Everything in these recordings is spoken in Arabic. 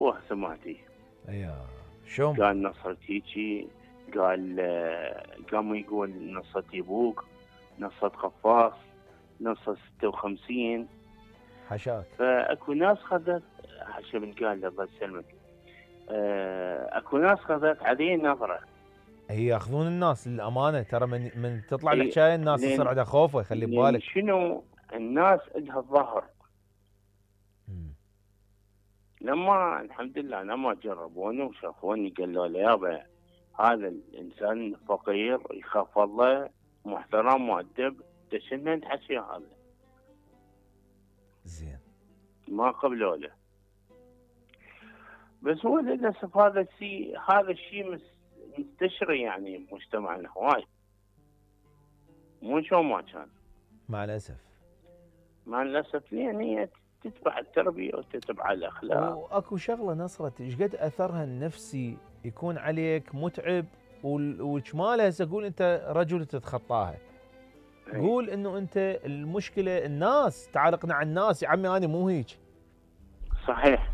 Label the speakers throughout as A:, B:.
A: وسمعتي
B: ايوه شلون؟
A: قال نصرة هيجي، قال قام يقول نصة يبوك، نصة قفاص، نصة 56.
B: حشاك.
A: فاكو ناس خذت حشا من قال الله يسلمك، اكو ناس خذت عليه نظرة.
B: هي ياخذون الناس للامانه، ترى من تطلع
A: أي،
B: الحكايه الناس
A: لين
B: تصير عندها خوفه، خلي
A: لين
B: ببالك.
A: شنو الناس عندها الظهر.
B: مم.
A: لما الحمد لله لما جربوني وشافوني قالوا لي يابا هذا الانسان فقير يخاف الله محترم مؤدب، شنو انت حكي هذا؟
B: زين.
A: ما قبلوا له. بس هو للاسف هذا الشيء مستشري يعني بمجتمعنا هواي، مو شو ما كان.
B: مع الاسف.
A: مع الاسف لان هي تتبع التربيه وتتبع الاخلاق.
B: واكو شغله نصرة، ايش قد اثرها النفسي يكون عليك متعب، وشماله هسه قول انت رجل تتخطاها. قول انه انت المشكله الناس، تعال اقنع الناس يا عمي انا مو هيك.
A: صحيح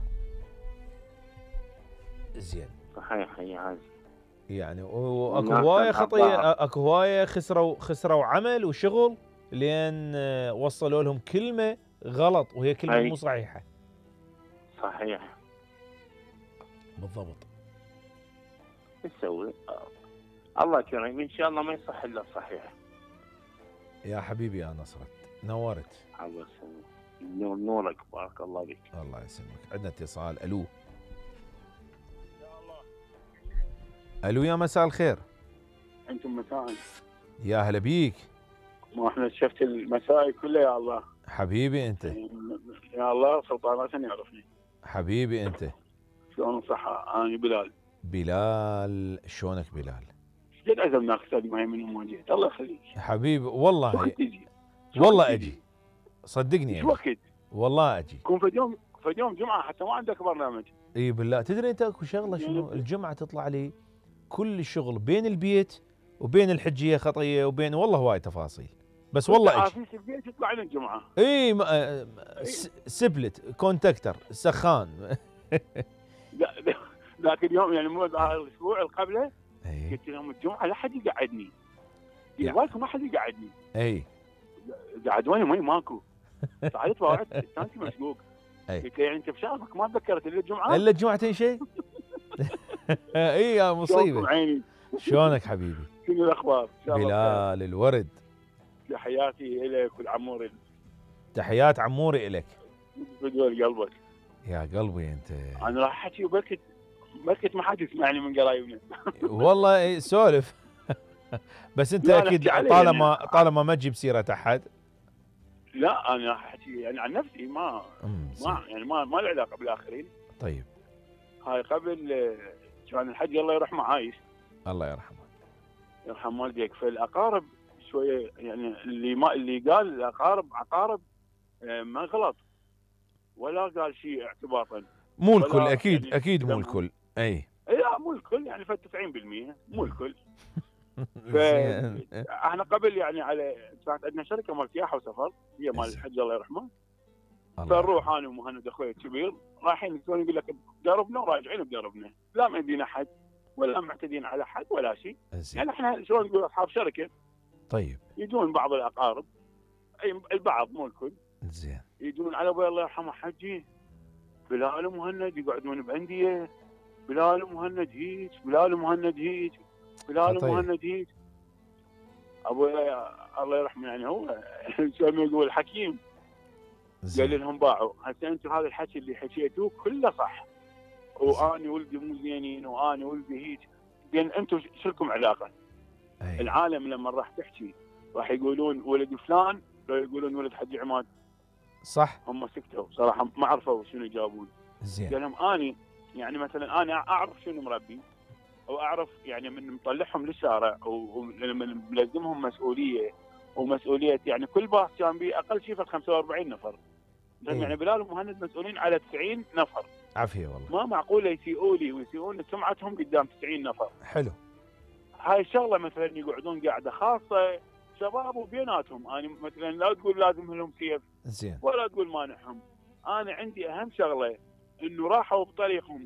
B: زين.
A: صحيح هي هذه
B: يعني واكو
A: والناس
B: هوايه
A: عندها
B: خطيه،
A: الظهر.
B: اكو هوايه خسروا عمل وشغل لين وصلوا لهم كلمه غلط وهي كلمه مو
A: اي
B: صحيحه.
A: صحيح.
B: بالضبط.
A: ايش تسوي؟ الله كريم ان شاء الله ما يصح الا الصحيح.
B: يا حبيبي يا نصرت نورت.
A: الله يسلمك. نورك بارك الله بك.
B: الله يسلمك. عندنا اتصال. الو. الو يا مساء الخير.
C: انتم مساء.
B: يا هلا بيك.
C: ما احنا شفت المسائي كله يا الله.
B: حبيبي انت.
C: يا الله سلطان حسن يعرفني.
B: حبيبي انت.
C: شلون الصحة؟ انا بلال.
B: بلال شلونك بلال؟
C: قد عزمناك استاذ مهيمن ومواجهة، الله يخليك.
B: حبيبي والله
C: شو وقت تجي؟
B: والله اجي، صدقني
C: شو
B: اجي
C: وقت؟
B: والله اجي.
C: كون في يوم جمعة حتى ما عندك برنامج.
B: اي بالله. تدري انت اكو شغله شنو؟ الجمعه تطلع لي كل الشغل بين البيت وبين الحجيه خطيه وبين والله هواي تفاصيل، بس والله اجي.
C: في البيت يطلع لنا الجمعة.
B: اي سبلت كونتاكتر سخان.
C: ذاك اليوم يعني مو الاسبوع اللي قبله
B: اي
C: قلت لهم الجمعة لا حد يقعدني.
B: يا.
C: بالكم ما حد يقعدني.
B: اي
C: قعدوني ماكو. صعدت وقعدت استانتي مشقوق.
B: أي.
C: قلت له يعني انت بشغلك ما تذكرت الا الجمعه؟
B: الا الجمعتين شيء. اي يا مصيبه.
C: عيني.
B: شلونك حبيبي؟
C: شنو الاخبار؟
B: بلال الورد.
C: تحياتي لك والعمور.
B: تحيات عموري الك.
C: بدول قلبك.
B: يا قلبي انت.
C: انا راح احكي وبركت ما حد يسمعني من قرايبنا.
B: والله سولف. بس انت
C: لا،
B: اكيد
C: نحكي عليه
B: طالما ما تجيب سيره احد.
C: لا انا راح احكي يعني عن نفسي ما يعني ما له علاقه بالاخرين.
B: طيب.
C: هاي قبل كان الحج الله يرحمه عايش.
B: الله يرحمه.
C: يرحم والديك. فالاقارب شويه يعني اللي قال الاقارب عقارب ما غلط ولا قال شيء اعتباطا.
B: مو الكل اكيد
C: يعني
B: اكيد مو الكل. اي
C: لا مو الكل يعني 90% مو الكل. فاحنا قبل يعني على كانت عندنا شركه مال سياحه وسفر هي مال الحج الله يرحمه. فنروح انا ومهند اخوي الكبير رايحين يقول لك بدربنا وراجعين بدربنا، لا مأذين احد ولا معتدين على احد ولا شيء. يعني احنا شلون نقول اصحاب شركه.
B: طيب.
C: يجون بعض الاقارب اي البعض مو الكل.
B: زين.
C: يجون على ابوي الله يرحمه حجي بلال ومهند يقعدون بانديه. بلال ومهند هيك، بلال ومهند هيك، بلال ومهند هيك. ابوي الله يرحمه يعني هو شلون يقول حكيم. قال لهم باعوا هسه انتم هذا الحكي اللي حكيتوه كله صح، واني ولدي مو زينين واني ولدي هيك. بين انتم شو لكم علاقه؟
B: أي.
C: العالم لما راح تحكي راح يقولون ولد فلان لو يقولون ولد حجي عماد.
B: صح.
C: هم سكتوا صراحه ما عرفوا شنو يجاوبون.
B: زين.
C: قال لهم اني يعني مثلا انا اعرف شنو مربي او اعرف يعني من مطلعهم للشارع ومن ملزمهم مسؤوليه ومسؤوليه يعني كل باص كان بيه اقل شيء 45 نفر.
B: إيه.
C: يعني بلال ومهند مسؤولين على 90 نفر.
B: عافيه والله.
C: ما معقوله يسيئوا لي ويسيئون سمعتهم قدام 90 نفر.
B: حلو.
C: هاي الشغله مثلا يقعدون قاعده خاصه شباب وبيناتهم. انا مثلا لا تقول لازم لهم سيف
B: زين.
C: ولا تقول مانعهم. انا عندي اهم شغله انه راحوا بطريقهم